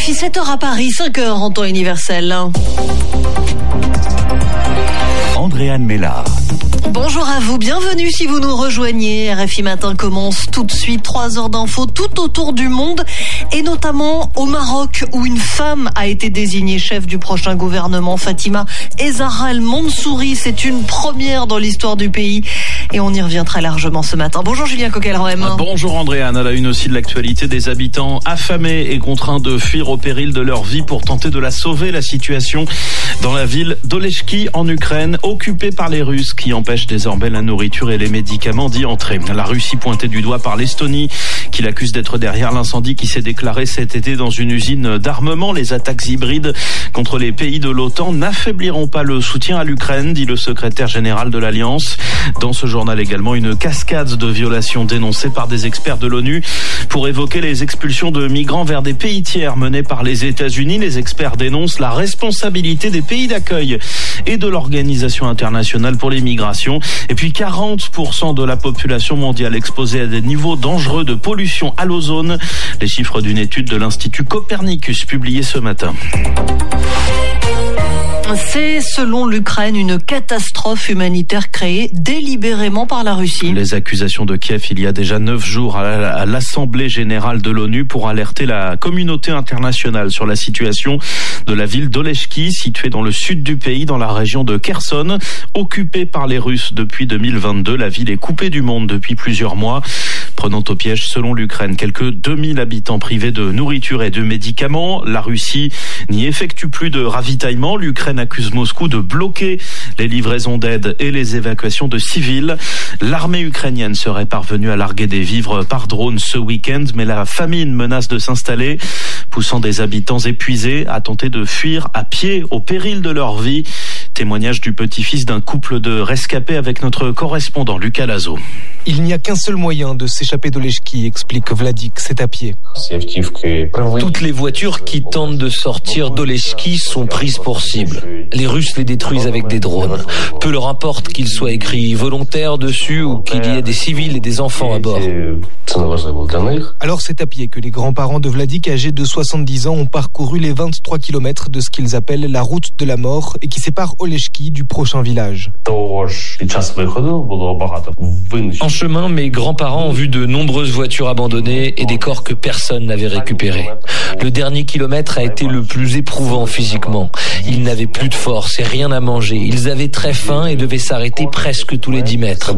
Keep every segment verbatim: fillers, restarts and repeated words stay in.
R F I, sept heures à Paris, cinq heures en temps universel. Andréane Mélard. Bonjour à vous, bienvenue si vous nous rejoignez. R F I Matin commence tout de suite, trois heures d'infos tout autour du monde et notamment au Maroc où une femme a été désignée chef du prochain gouvernement, Fatima Ezzahra El Mansouri. C'est une première dans l'histoire du pays et on y revient très largement ce matin. Bonjour Julien Coquelin-Roem. Bonjour Andréane, à la une aussi de l'actualité, des habitants affamés et contraints de fuir au péril de leur vie pour tenter de la sauver. La situation dans la ville d'Oleshki en Ukraine, occupée par les Russes qui empêchent désormais la nourriture et les médicaments d'y entrer. La Russie pointée du doigt par l'Estonie qui l'accuse d'être derrière l'incendie qui s'est déclaré cet été dans une usine d'armement. Les attaques hybrides contre les pays de l'OTAN n'affaibliront pas le soutien à l'Ukraine, dit le secrétaire général de l'Alliance. Dans ce journal également, une cascade de violations dénoncées par des experts de l'ONU pour évoquer les expulsions de migrants vers des pays tiers menées par les États-Unis. Les experts dénoncent la responsabilité des pays d'accueil et de l'Organisation internationale pour les migrations. Et puis quarante pour cent de la population mondiale exposée à des niveaux dangereux de pollution à l'ozone. Les chiffres d'une étude de l'Institut Copernicus publiée ce matin. C'est, selon l'Ukraine, une catastrophe humanitaire créée délibérément par la Russie. Les accusations de Kiev il y a déjà neuf jours à l'Assemblée générale de l'ONU pour alerter la communauté internationale sur la situation de la ville d'Oleshki, située dans le sud du pays, dans la région de Kherson. Occupée par les Russes depuis deux mille vingt-deux, la ville est coupée du monde depuis plusieurs mois, prenant au piège, selon l'Ukraine, quelques deux mille habitants privés de nourriture et de médicaments. La Russie n'y effectue plus de ravitaillement. L'Ukraine accuse Moscou de bloquer les livraisons d'aide et les évacuations de civils. L'armée ukrainienne serait parvenue à larguer des vivres par drone ce week-end, mais la famine menace de s'installer, poussant des habitants épuisés à tenter de fuir à pied au péril de leur vie. Témoignage du petit-fils d'un couple de rescapés avec notre correspondant Lucas Lazo. Il n'y a qu'un seul moyen de s'échapper d'Oleshki, explique Vladik, c'est à pied. Toutes les voitures qui tentent de sortir d'Oleshki sont prises pour cible. Les Russes les détruisent avec des drones. Peu leur importe qu'il soit écrit volontaire dessus ou qu'il y ait des civils et des enfants à bord. Alors c'est à pied que les grands-parents de Vladik, âgés de soixante-dix ans, ont parcouru les vingt-trois kilomètres de ce qu'ils appellent la route de la mort et qui sépare Oleshki du prochain village. En chemin, mes grands-parents ont vu de nombreuses voitures abandonnées et des corps que personne n'avait récupérés. Le dernier kilomètre a été le plus éprouvant physiquement. Ils n'avaient plus de force et rien à manger. Ils avaient très faim et devaient s'arrêter presque tous les dix mètres.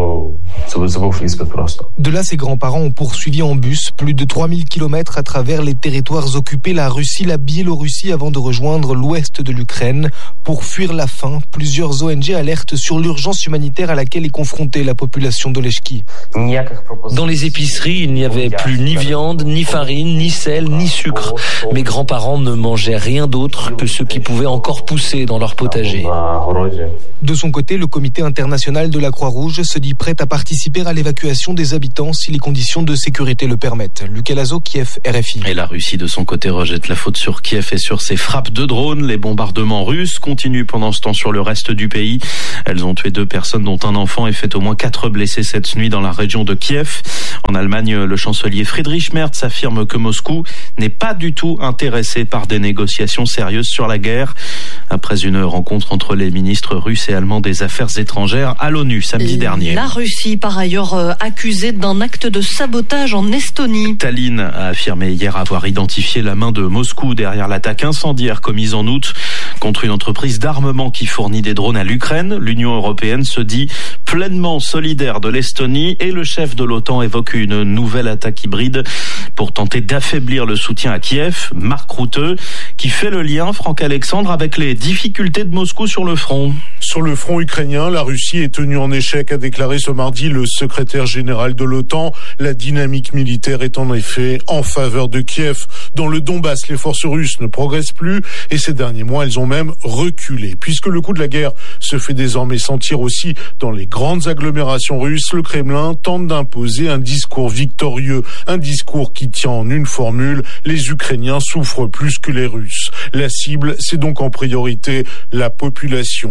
De là, ses grands-parents ont poursuivi en bus plus de trois mille kilomètres à travers les territoires occupés, la Russie, la Biélorussie, avant de rejoindre l'ouest de l'Ukraine. Pour fuir la faim, plusieurs O N G alertent sur l'urgence humanitaire à laquelle est confrontée la population d'Oleshki. Dans les épiceries, il n'y avait plus ni viande, ni farine, ni sel, ni sucre. Mes grands-parents ne mangeaient rien d'autre que ce qui pouvait encore pousser dans leur potager. De son côté, le comité international de la Croix-Rouge se dit prêt à participer à l'évacuation des habitants si les conditions de sécurité le permettent. Lucas Lazo, Kiev, R F I. Et la Russie, de son côté, rejette la faute sur Kiev et sur ses frappes de drones. Les bombardements russes continuent pendant ce temps sur le reste du pays. Elles ont tué deux personnes, dont un enfant, et fait au moins quatre blessés cette nuit dans la région de Kiev. En Allemagne, le chancelier Friedrich Merz affirme que Moscou n'est pas du tout intéressé par des négociations sérieuses sur la guerre. Après une rencontre entre les ministres russes et allemands des Affaires étrangères à l'ONU samedi dernier. La Russie, par ailleurs, euh, accusée d'un acte de sabotage en Estonie. Tallinn a affirmé hier avoir identifié la main de Moscou derrière l'attaque incendiaire commise en août contre une entreprise d'armement qui fournit des drones à l'Ukraine. L'Union européenne se dit pleinement solidaire de l'Estonie et le chef de l'OTAN évoque une nouvelle attaque hybride pour tenter d'affaiblir le soutien à Kiev. Marc Routeux qui fait le lien, Franck Alexandre, avec les difficultés de Moscou sur le front. Sur le front ukrainien, la Russie est tenue en échec, a déclaré ce mardi le secrétaire général de l'OTAN. La dynamique militaire est en effet en faveur de Kiev. Dans le Donbass, les forces russes ne progressent plus et ces derniers mois, elles ont même reculé. Puisque le coup de la guerre se fait désormais sentir aussi dans les grandes agglomérations russes, le Kremlin tente d'imposer un discours victorieux, un discours qui tient en une formule: les Ukrainiens souffrent plus que les Russes. La cible, c'est donc en priorité la population. Ces derniers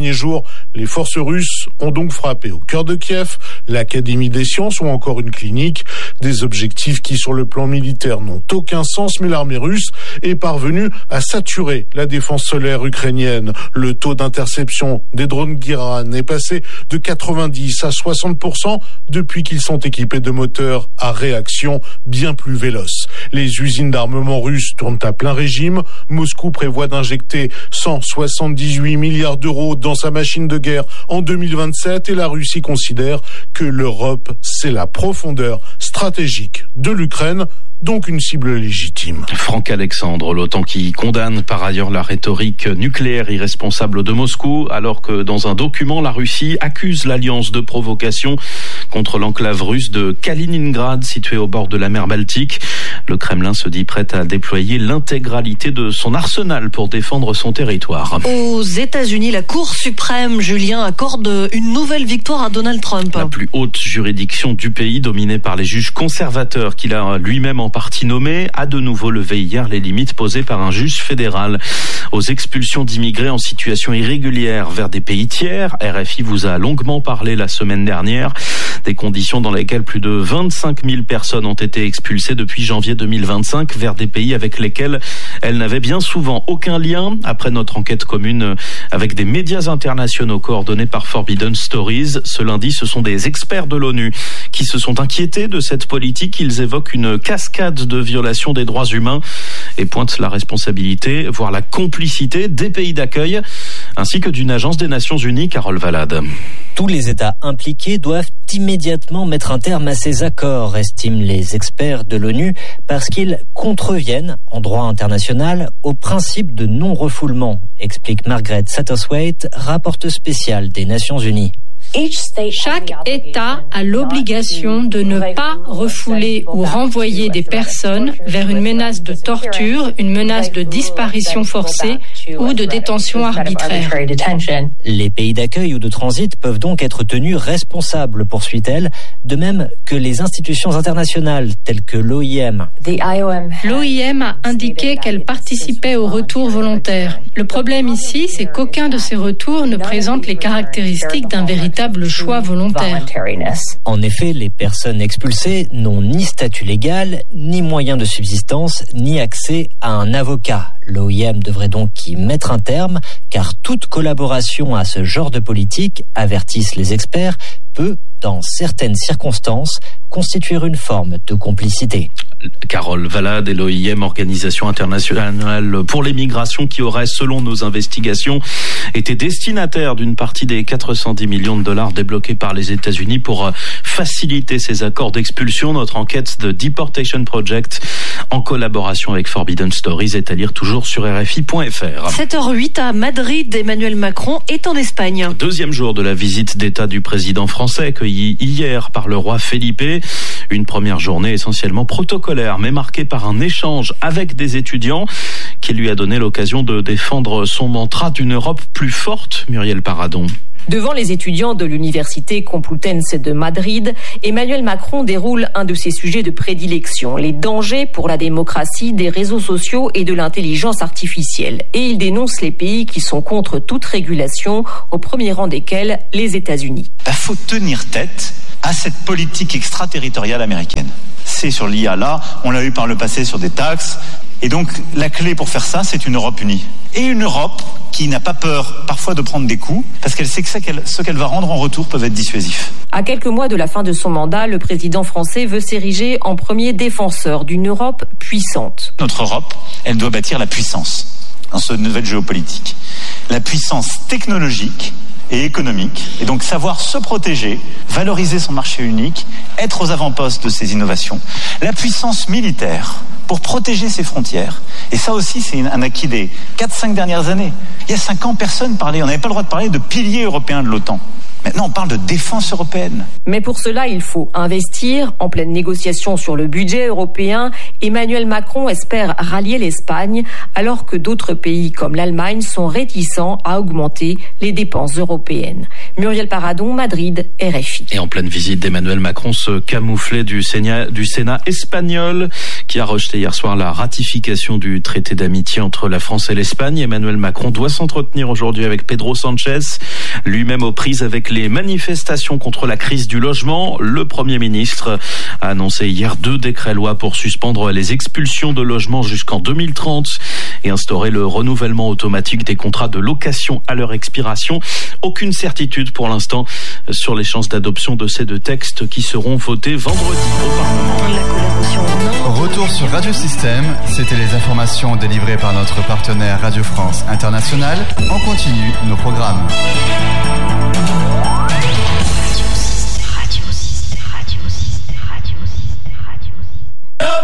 derniers jours, les forces russes ont donc frappé au cœur de Kiev, l'Académie des sciences ou encore une clinique. Des objectifs qui, sur le plan militaire, n'ont aucun sens, mais l'armée russe est parvenue à saturer la défense solaire ukrainienne. Le taux d'interception des drones Giran est passé de quatre-vingt-dix à soixante pour cent depuis qu'ils sont équipés de moteurs à réaction bien plus véloces. Les usines d'armement russes tournent à plein régime. Moscou prévoit d'injecter cent soixante-dix-huit milliards d'euros dans sa machine de guerre en deux mille vingt-sept et la Russie considère que l'Europe, c'est la profondeur stratégique de l'Ukraine, donc une cible légitime. Franck Alexandre, l'OTAN qui condamne par ailleurs la rhétorique nucléaire irresponsable de Moscou, alors que dans un document, la Russie accuse l'alliance de provocation contre l'enclave russe de Kaliningrad, située au bord de la mer Baltique. Le Kremlin se dit prêt à déployer l'intégralité de son arsenal pour défendre son territoire. Aux États-Unis, la Cour suprême, Julien, accorde une nouvelle victoire à Donald Trump. La plus haute juridiction du pays, dominée par les juges conservateurs qu'il a lui-même en partie nommé, a de nouveau levé hier les limites posées par un juge fédéral aux expulsions d'immigrés en situation irrégulière vers des pays tiers. R F I vous a longuement parlé la semaine dernière des conditions dans lesquelles plus de vingt-cinq mille personnes ont été expulsées depuis janvier deux mille vingt-cinq vers des pays avec lesquels elles n'avaient bien souvent aucun lien. Après notre enquête commune avec des médias internationaux coordonnés par Forbidden Stories, ce lundi, ce sont des experts de l'ONU qui se sont inquiétés de cette politique. Ils évoquent une cascade de violations des droits humains et pointent la responsabilité, voire la complicité des pays d'accueil, ainsi que d'une agence des Nations Unies, Carole Valade. Tous les États impliqués doivent immédiatement mettre un terme à ces accords, estiment les experts de l'ONU, parce qu'ils contreviennent, en droit international, au principe de non-refoulement, explique Margaret Satterthwaite, rapporteure spéciale des Nations Unies. Chaque État a l'obligation de ne pas refouler ou renvoyer des personnes vers une menace de torture, une menace de disparition forcée ou de détention arbitraire. Les pays d'accueil ou de transit peuvent donc être tenus responsables, poursuit-elle, de même que les institutions internationales telles que l'O I M. L'O I M a indiqué qu'elle participait au retour volontaire. Le problème ici, c'est qu'aucun de ces retours ne présente les caractéristiques d'un véritable choix volontaire. En effet, les personnes expulsées n'ont ni statut légal, ni moyen de subsistance, ni accès à un avocat. L'O I M devrait donc y mettre un terme, car toute collaboration à ce genre de politique, avertissent les experts, peut, dans certaines circonstances, constituer une forme de complicité. Carole Valade et l'O I M, Organisation internationale pour les migrations, qui aurait, selon nos investigations, été destinataire d'une partie des quatre cent dix millions de dollars débloqués par les États-Unis pour faciliter ces accords d'expulsion. Notre enquête de Deportation Project, en collaboration avec Forbidden Stories, est à lire toujours sur R F I point F R. sept heures huit à Madrid, Emmanuel Macron est en Espagne. Deuxième jour de la visite d'État du président français, accueilli hier par le roi Felipe. Une première journée essentiellement protocolaire, mais marquée par un échange avec des étudiants qui lui a donné l'occasion de défendre son mantra d'une Europe plus forte. Muriel Paradon. Devant les étudiants de l'université Complutense de Madrid, Emmanuel Macron déroule un de ses sujets de prédilection, les dangers pour la démocratie des réseaux sociaux et de l'intelligence artificielle. Et il dénonce les pays qui sont contre toute régulation, au premier rang desquels les États-Unis. Il faut tenir tête à cette politique extraterritoriale américaine. C'est sur l'I A là, on l'a eu par le passé sur des taxes. Et donc la clé pour faire ça, c'est une Europe unie. Et une Europe qui n'a pas peur parfois de prendre des coups, parce qu'elle sait que ce qu'elle, ce qu'elle va rendre en retour peut être dissuasif. À quelques mois de la fin de son mandat, le président français veut s'ériger en premier défenseur d'une Europe puissante. Notre Europe, elle doit bâtir la puissance dans cette nouvelle géopolitique. La puissance technologique et économique, et donc savoir se protéger, valoriser son marché unique, être aux avant-postes de ces innovations. La puissance militaire, pour protéger ses frontières. Et ça aussi, c'est un acquis des quatre cinq dernières années. Il y a cinq ans, personne parlait, on n'avait pas le droit de parler de pilier européen de l'OTAN. Maintenant, on parle de défense européenne. Mais pour cela, il faut investir. En pleine négociation sur le budget européen, Emmanuel Macron espère rallier l'Espagne, alors que d'autres pays comme l'Allemagne sont réticents à augmenter les dépenses européennes. Muriel Paradon, Madrid, R F I. Et en pleine visite d'Emmanuel Macron, ce camouflet du Sénat, du Sénat espagnol qui a rejeté hier soir la ratification du traité d'amitié entre la France et l'Espagne. Emmanuel Macron doit s'entretenir aujourd'hui avec Pedro Sanchez, lui-même aux prises avec les manifestations contre la crise du logement. Le Premier ministre a annoncé hier deux décrets-lois pour suspendre les expulsions de logements jusqu'en deux mille trente et instaurer le renouvellement automatique des contrats de location à leur expiration. Aucune certitude pour l'instant sur les chances d'adoption de ces deux textes qui seront votés vendredi au Parlement. La colère aussi en Inde. Retour sur Radio Système, c'était les informations délivrées par notre partenaire Radio France Internationale. On continue nos programmes.